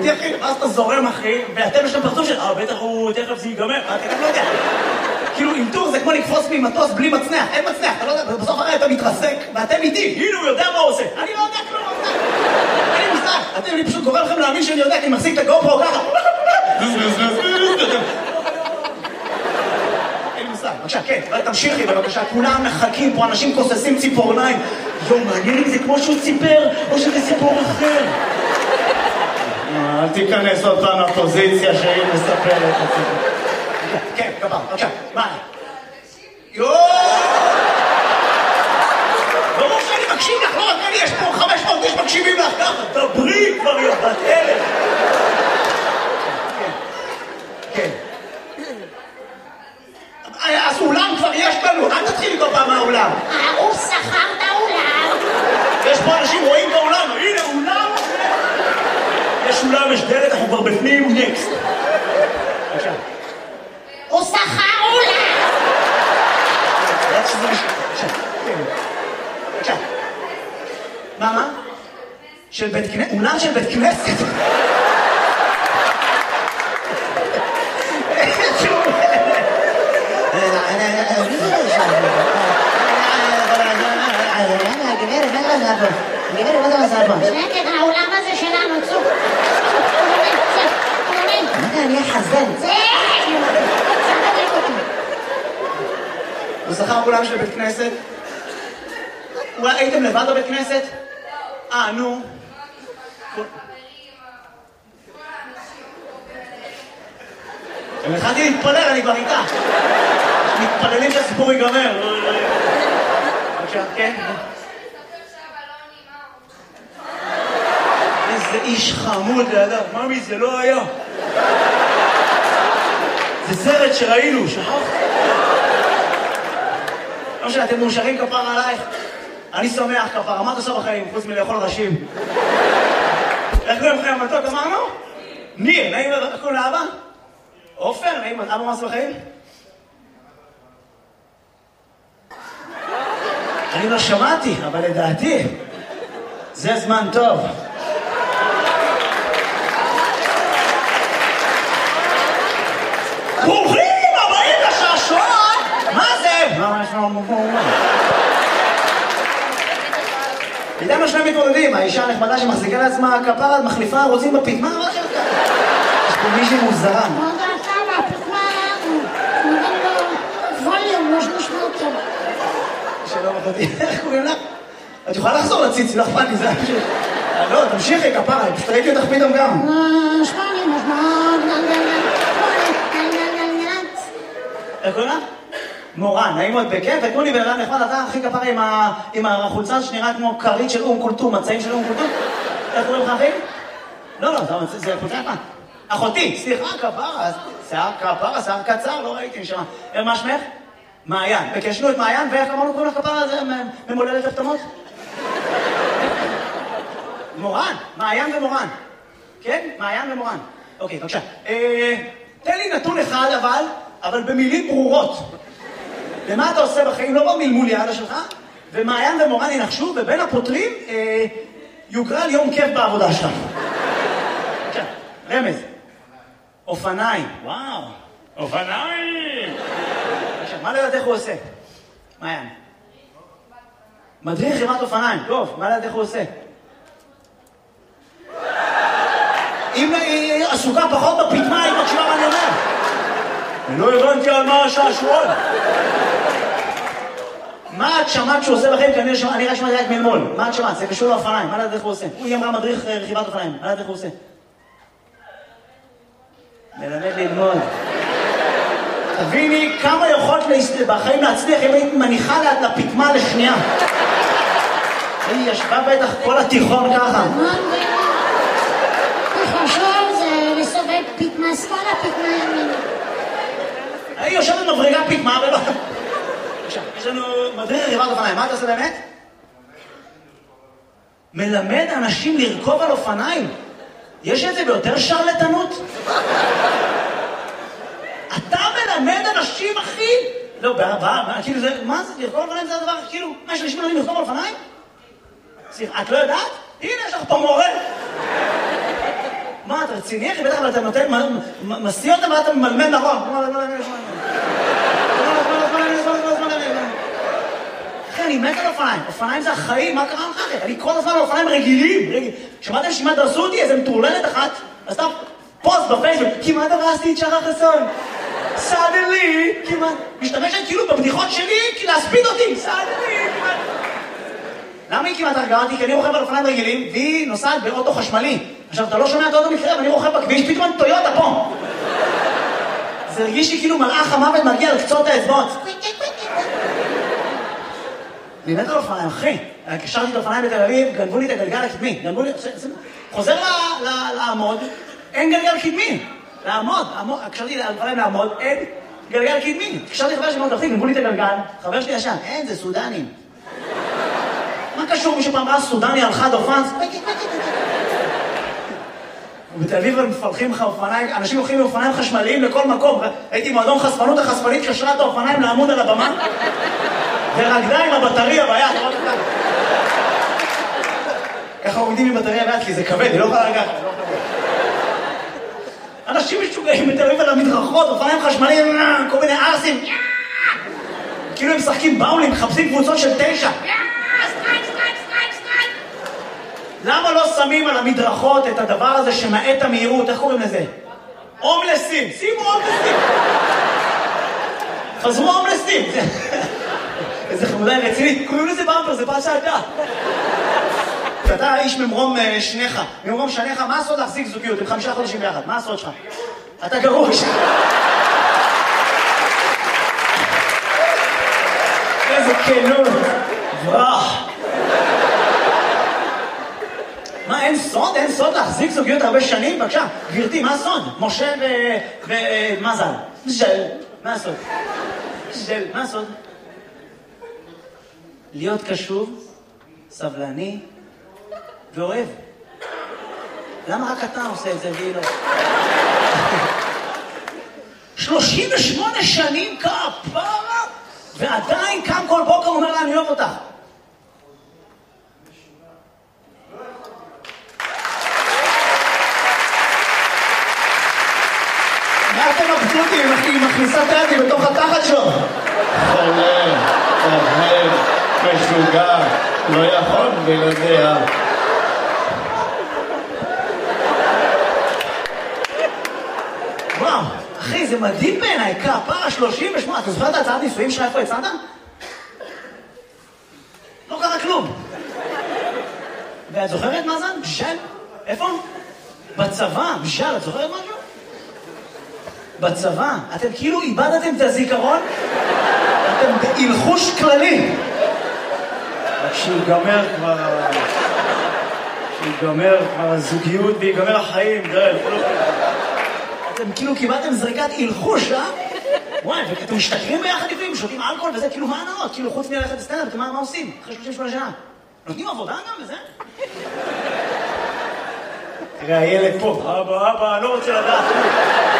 אמיתי, אחי, ואז אתה זורם, אחי, ואתם יש שם פרצוף של, בטח הוא תכף זה ייגמר, אתה גם לא יודע. כאילו, עם טור זה כמו לקפוץ ממטוס בלי מצנח, אין מצנח, אתה לא יודע, בסוף הרי אתה מתרסק, ואתם איתי, הנה הוא יודע מה הוא עושה. אני לא יודע כלום, אני מושג, אני פשוט גורם לכם להאמין שאני יודע, כי אני מחזיק את הגופרו ככה. אין מושג, בבקשה, כן, תמשיכי בבקשה, כולם מחכים פה, אנשים כוססים ציפורניים. מעניין אם זה כמו שהוא ציפר, או שזה סיפור אחר. אל תיכנס עוד פעם לפוזיציה שהיא מספרת את זה. כן, כפר, בבקשה, מה? יואו! ברור שאני מקשיב לך, לא רק אני, יש פה 500 איש מקשיבים לך ככה. דברי כבר יא בת אלף. כן. אז אולם כבר יש לנו, אל תתחיל איתו פעם מהאולם. הוא שכר את האולם. יש פה אנשים רואים באולם, הנה אולם. יש אולם, יש דלת, אנחנו כבר בפנים, נקסט. בבקשה. הוא שכר אולם. בבקשה. מה? של בית כנסת? אולם של בית כנסת? גברת, מה זה מזל פה? שקט, העולם הזה שלנו, צוק. אני אחזן. זה! תדלק אותי. הוא שכר אולם של בית כנסת? הייתם לבד בבית כנסת? נו. אם התחלתי להתפלל, אני כבר איתה. מתפללים שהסיפור ייגמר. בבקשה, כן? איזה איש חמוד לידיו. ממי, זה לא היה. זה סרט שראינו, שכחת? לא משנה, אתם מאושרים כפר עלייך? אני שמח כפר, מה אתה עושה בחיים, חוץ מלאכול ראשים? איך קוראים לכם המתוק, אמרנו? ניר, נעים, איך קוראים לאבא? עופר, נעים, אבא מה עושה בחיים? אני לא שמעתי, אבל לדעתי, זה זמן טוב. ברוכים הבאים לשעשועון! מה זה? מה יש לנו מובן? איתנו שני מתמודדים, האישה הנחמדה שמחזיקה לעצמה כפרה, מחליפה רוצים בפתמה, מה שלך? יש פה מישהי מוזרה. מה דעתה מהפתמה? נותן לו ווליום, יש לשמוע טוב. שלום אחותי, איך קוראים לך? את יכולה לחזור לציץ, לא אכפת לי, זה פשוט. לא, תמשיכי כפרה, פשוט ראיתי אותך פתאום גם. איך קוראים לך? מורן, נעים מאוד בכיף, ותנו לי בן נחמד, אתה הכי כפרה עם החולצה שנראה כמו כרית של קולטום, מצעים של קולטום. איך קוראים לך אחי? לא, זה חולצה נחמד. אחותי, סליחה, כפרה, שיער קצר, לא ראיתי נשמע. מה שמך? מעיין. בקשנו את מעיין, ואיך אמרנו קוראים לך כפרה, זה ממולדת הפתמות? מורן, מעיין ומורן. כן? מעיין ומורן. אוקיי, בבקשה. תן לי נתון אחד אבל במילים ברורות. ומה אתה עושה בחיים? לא במלמול יעדה שלך, ומעיין ומורן ינחשו, ובין הפותרים יוגרל יום כיף בעבודה שלך. בבקשה, רמז. אופניים. וואו, אופניים! בבקשה, מה לדעת איך הוא עושה? מעיין. מדריך חימת אופניים. טוב, מה לדעת איך הוא עושה? אם היא עסוקה פחות בפתמה, היא מקשיבה מה אני אומר. אני לא הבנתי על מה השעשועון. מה את שמעת שהוא עושה בחיים? כי אני רק שמעתי רק מלמול. מה את שמעת? זה קשור לאופניים. מה לדעת איך הוא עושה? היא אמרה מדריך רכיבת אופניים. מה לדעת איך הוא עושה? מלמד ללמוד. תביני כמה יכולת בחיים להצליח אם היית מניחה לפתמה לשנייה. היא ישבה בטח כל התיכון ככה. תחשוב זה לסובב פתמה שמאלה, פתמה ימין. היא יושבת מבריגה פתמה ולא... יש לנו מדריך רכיבת אופניים. מה אתה עושה באמת? מלמד אנשים לרכוב על אופניים. יש את זה ביותר שרלטנות? אתה מלמד אנשים, אחי? לא, כאילו זה... מה זה? לרכוב על אופניים זה הדבר? כאילו, מה יש אנשים מלמדים לרכוב על אופניים? סליחה, את לא יודעת? הנה, יש לך פה מורה. מה, אתה רציני אחי? בטח, אבל אתה נותן, מסיא אותם ואתה ממלמל נכון. אחי, אני מת על אופניים. אופניים זה החיים, מה קרה לך אחי? אני כל הזמן על אופניים רגילים. שמעתם שמה דרסו אותי? איזה מטורללת אחת. אז אתה פוסט בפייסבוק, כמעט הרסתי את שחר חסון. סאדלי, כמעט. משתמשת כאילו בבדיחות שלי, להספיד אותי. סאדלי, כמעט. למה היא כמעט הרגה אותי? כי אני רוכב על אופניים רגילים, והיא נוסעת באוטו חשמלי. עכשיו, אתה לא שומע את האוטו מקרה, ואני רוכב בכביש, פתאום אני טויוטה פה. זה הרגיש לי כאילו מלאך המוות מגיע לקצות האצבעות. אני מת על אופניים, אחי. קשרתי את האופניים בתל אביב, גנבו לי את הגלגל הקדמי. חוזר לעמוד, אין גלגל קדמי. לעמוד, קשרתי את האופניים לעמוד, אין גלגל קדמי. קשרתי חבר שלי מאוד תחתיק, גנבו לי את הגלגל, חבר שלי ישן, אין, זה סודנים. מה קשור? מישהו פעם ראה סודני על חד אופן? ובתל אביב הם מפלחים לך אופניים, אנשים הולכים באופניים חשמליים לכל מקום. הייתי מועדון חשפנות, החשפנית קשרה את האופניים לעמוד על הבמה, ורקדה עם הבטריה ביד. ככה עומדים עם בטריה ביד, כי זה כבד, היא לא יכולה לגעת. אנשים משוגעים בתל אביב על המדרכות, אופניים חשמליים, כל מיני ארסים. כאילו הם משחקים באולינג, מחפשים קבוצות של 9. למה לא שמים על המדרכות את הדבר הזה שמעט המהירות? איך קוראים לזה? הומלסים. שימו הומלסים. חזרו הומלסים. איזה חמודה רצינית. קוראים לזה במפר, זה פעם שעתה. אתה איש ממרום שניך, ממרום שניך, מה הסוד להחזיק זוגיות? עם 5 חודשים ביחד, מה הסוד שלך? אתה גרוש. איזה כנות. ברח. מה, אין סוד? אין סוד להחזיק זוגיות הרבה שנים? בבקשה, גברתי, מה הסוד? משה ומזל. ז'ל. מה הסוד? ז'ל. מה הסוד? להיות קשוב, סבלני ואוהב. למה רק אתה עושה את זה והיא לא? 38 שנים כפרה, ועדיין קם כל בוקר אומר לה, אני אוהב אותך. מה אתם מבסוטים אם היא מכניסה תעדי בתוך התחת שלו? חולה, אוהב, משוגע, לא יכול בלעדיה. וואו, אחי, זה מדהים בעיניי, כפרה 38, אתה זוכר את ההצעת נישואים שלך איפה הצעת? לא קרה כלום. ואת זוכרת מה זה? בשל? איפה? בצבא, בשל, את זוכרת משהו? בצבא, אתם כאילו איבדתם את הזיכרון, אתם בהלחוש כללי. כשיגמר כבר הזוגיות ויגמר החיים, אתם כאילו קיבלתם זריקת הלחוש, אה? וואי, ואתם משתכרים ביחד לפעמים, שותים אלכוהול וזה, כאילו מה הנאות? כאילו חוץ מללכת לסטנדאפ, מה עושים? אחרי 38 שנה. נותנים עבודה גם וזה? תראה, הילד פה, אבא, אני לא רוצה לדעת.